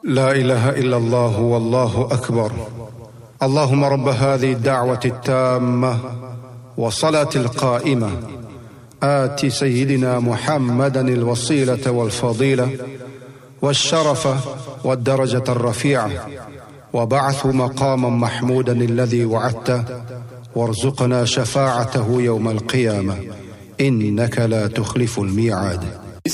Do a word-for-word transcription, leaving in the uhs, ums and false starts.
لا إله إلا الله والله أكبر. اللهم رب هذه الدعوة التامة والصلاة القائمة آت سيدنا محمدا الوسيلة والفضيلة والشرف والدرجة الرفيعة وبعث مقاما محمودا الذي وعدته وارزقنا شفاعته يوم القيامة إنك لا تخلف الميعاد.